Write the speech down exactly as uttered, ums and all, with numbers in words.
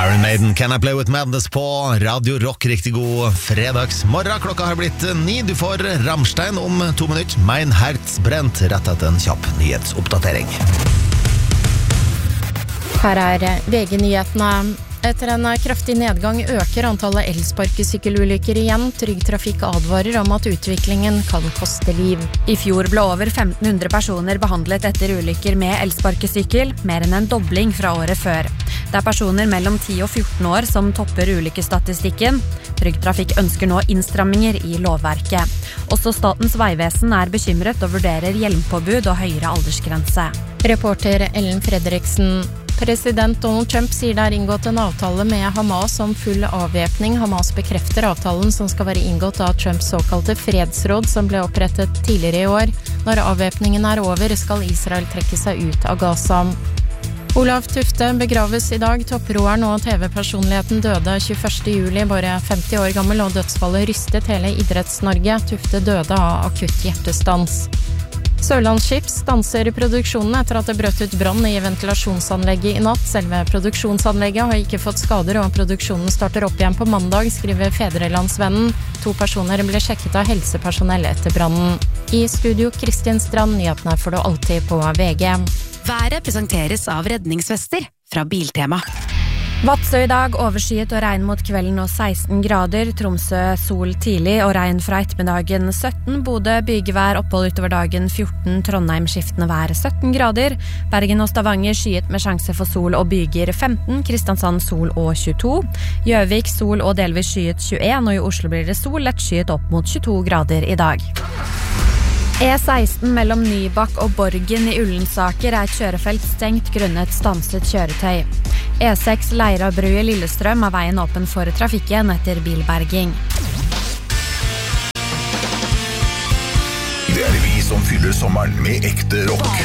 Iron Maiden, Can I Play With Madness på Radio Rock. Riktig god fredagsmorgen. Klokka har blitt ni. Du får Rammstein om to minutter. Mein Herz brent rett etter en kjapp nyhetsoppdatering. Her er V G-nyhetene. Etter en kraftig nedgang øker antallet elsparkesykkelulykker igjen. Trygg Trafikk advarer om at utviklingen kan koste liv. I fjor ble over femten hundre personer behandlet etter ulykker med elsparkesykkel, mer enn en dobling fra året før. Det er personer mellom ti og fjorten år som topper ulykkesstatistikken. Trygg Trafikk ønsker nå innstramminger i lovverket. Også Statens vegvesen er bekymret og vurderer hjelmpåbud og høyere aldersgrense. Reporter Ellen Fredriksen. President Donald Trump sier det er inngått en avtale med Hamas om full avvæpning. Hamas bekrefter avtalen som skal være inngått av Trumps såkalte fredsråd som ble opprettet tidligere i år. Når avvæpningen er over, skal Israel trekke seg ut av Gaza. Olav Tufte begraves i dag. Topproeren og T V-personligheten døde tjueførste juli, bare femti år gammel, og dødsfallet rystet hele Idretts-Norge. Tufte døde av akutt hjertestans. Sørlandsskips stanser produksjonen etter at det brøt ut brann i ventilasjonsanlegget i natt. Selve produksjonsanlegget har ikke fått skader, og produksjonen starter opp igjen på mandag, skriver Fedrelandsvennen. To personer ble sjekket av helsepersonell etter brannen. I studio Kristin Strand, nyhetene får du alltid på V G. Været presenteres av redningsvester fra Biltema. Vadsø i dag, overskyet og regn mot kvelden og seksten grader. Tromsø sol tidlig og regn fra ettermiddagen sytten. Bodø bygevær, opphold utover dagen fjorten. Trondheim skiftende vær sytten grader. Bergen og Stavanger skyet med sjanse for sol og byger femten. Kristiansand sol og tjueto. Gjøvik sol og delvis skyet tjueen, og i Oslo blir det sol lett skyet opp mot tjueto grader i dag. E seksten mellom Nybakk og Borgen i Ullensaker er et kjørefelt stengt grunnet stanset kjøretøy. E seks Leirabru i Lillestrøm er veien åpen for trafikken etter bilberging. Det er vi som fyller sommeren med ekte rock.